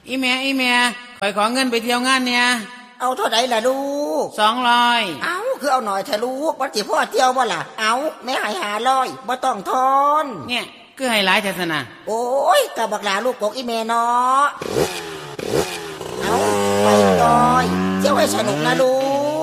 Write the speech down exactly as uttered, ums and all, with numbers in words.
อีแม่อีแม่คอยขอเงินไปเที่ยวงานเนี่ยเอาเท่าไหร่ล่ะลูกสองร้อยเอาคือเอาหน่อยเถอะลูกบ่สิพ่อเที่ยวบ่ล่ะเอาแม่ให้ห้าร้อยบ่ต้องทอนเนี่ยคือให้หลายแท้ซะนะโอ้ยกะบักหลาลูกกกอีแม่เนาะเอาไปต่อยเที่ยวให้สนุกนะลูก